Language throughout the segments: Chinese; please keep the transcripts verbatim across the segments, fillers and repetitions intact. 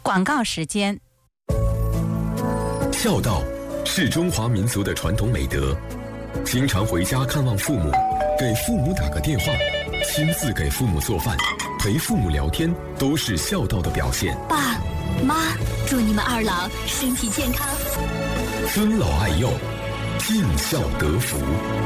广告时间。 孝道是中华民族的传统美德，经常回家看望父母，给父母打个电话，亲自给父母做饭，陪父母聊天，都是孝道的表现。 爸妈，祝你们二老身体健康， 尊老爱幼，尽孝得福。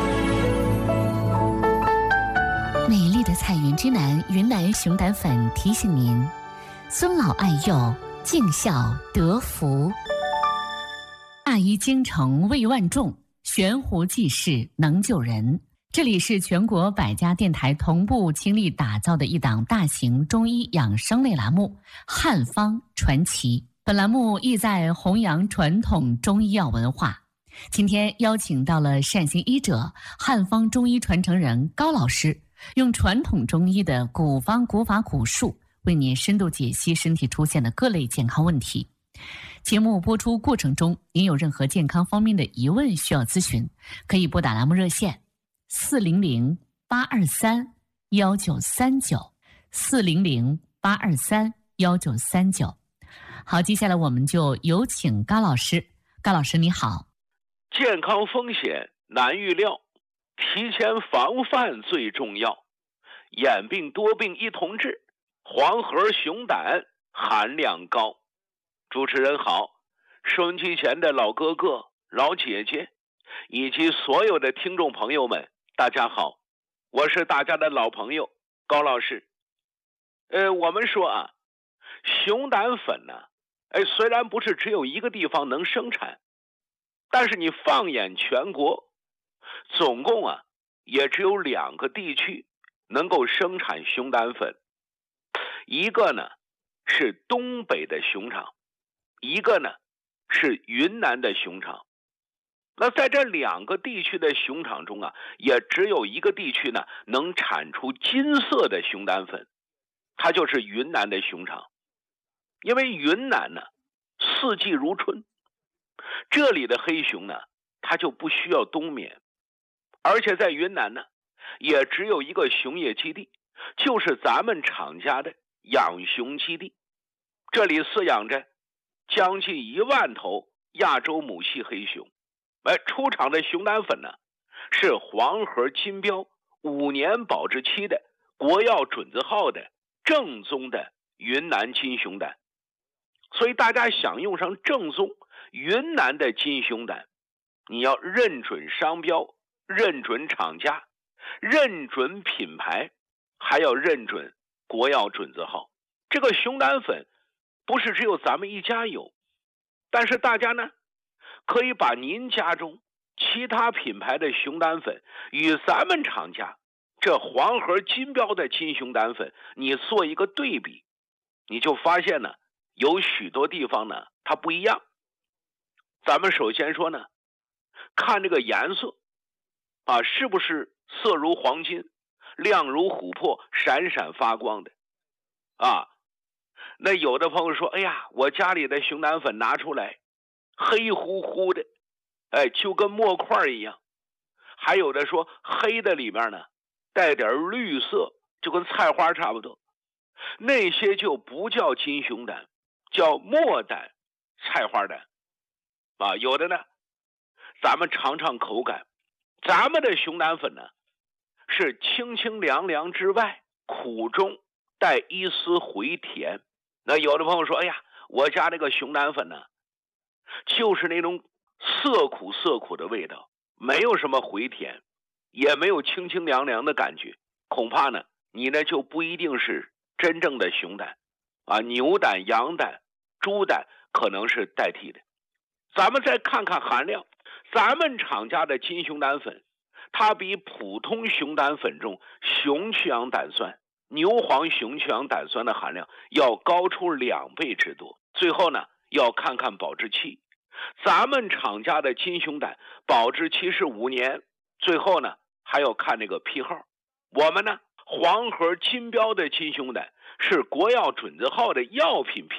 美丽的彩云之南云南熊胆粉提醒您：尊老爱幼，尽孝得福。大医精诚为万众，悬壶济世能救人。这里是全国百家电台同步倾力打造的一档大型中医养生类栏目《汉方传奇》。本栏目意在弘扬传统中医药文化。今天邀请到了善行医者、汉方中医传承人高老师，用传统中医的古方古法古术，为您深度解析身体出现的各类健康问题。节目播出过程中，您有任何健康方面的疑问需要咨询，可以拨打栏目热线四零零八二三幺九三九四零零八二三幺九三九。好，接下来我们就有请高老师。高老师你好。 健康风险难预料，提前防范最重要。眼病多病一同治，黄河熊胆含量高。主持人好，收音机前的老哥哥、老姐姐，以及所有的听众朋友们，大家好，我是大家的老朋友高老师。呃，我们说啊，熊胆粉呢，哎，虽然不是只有一个地方能生产，但是你放眼全国，总共啊，也只有两个地区能够生产熊胆粉，一个呢是东北的熊场，一个呢是云南的熊场。那在这两个地区的熊场中啊，也只有一个地区呢能产出金色的熊胆粉，它就是云南的熊场。因为云南呢四季如春，这里的黑熊呢它就不需要冬眠，而且在云南呢也只有一个熊业基地，就是咱们厂家的养熊基地，这里饲养着将近一万头亚洲母系黑熊。而出厂的熊胆粉呢是黄河金标五年保质期的国药准字号的正宗的云南金熊胆。所以大家想用上正宗云南的金熊胆，你要认准商标，认准厂家，认准品牌，还要认准国药准字号。这个熊胆粉不是只有咱们一家有，但是大家呢可以把您家中其他品牌的熊胆粉与咱们厂家这黄河金标的金熊胆粉你做一个对比，你就发现呢有许多地方呢它不一样。咱们首先说呢，看这个颜色啊，是不是色如黄金，亮如琥珀，闪闪发光的啊？那有的朋友说，哎呀，我家里的熊胆粉拿出来黑乎乎的，哎，就跟墨块一样。还有的说黑的里面呢带点绿色，就跟菜花差不多。那些就不叫金熊胆，叫墨胆、菜花胆啊。有的呢咱们尝尝口感，咱们的熊胆粉呢是清清凉凉之外，苦中带一丝回甜。那有的朋友说，哎呀，我家这个熊胆粉呢就是那种涩苦涩苦的味道，没有什么回甜，也没有清清凉凉的感觉，恐怕呢你呢就不一定是真正的熊胆啊，牛胆、羊胆、猪胆可能是代替的。咱们再看看含量，咱们厂家的金熊胆粉它比普通熊胆粉中熊去氧胆酸、牛黄熊去氧胆酸的含量要高出两倍之多。最后呢要看看保质期，咱们厂家的金熊胆保质期是五年，最后呢还要看那个批号。我们呢黄河金标的金熊胆是国药准字号的药品批